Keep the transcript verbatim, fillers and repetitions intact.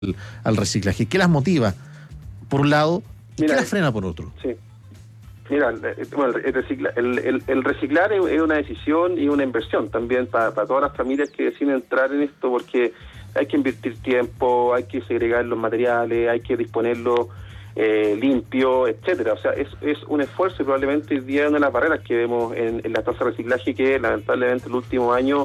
al reciclaje? ¿Qué las motiva, por un lado, y Mira, qué las frena, por otro? Sí. Mira, bueno, el, recicla, el, el, el reciclar es una decisión y una inversión también para, para todas las familias que deciden entrar en esto, porque hay que invertir tiempo, hay que segregar los materiales, hay que disponerlo eh, limpio, etcétera. O sea, es, es un esfuerzo y probablemente hoy día una de las barreras que vemos en, en la tasa de reciclaje, que lamentablemente en el último año